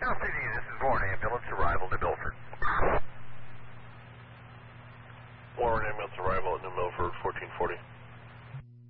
LCD, this is Warren Ambulance, arrival to Milford. Warren Ambulance arrival at New Milford, 1440.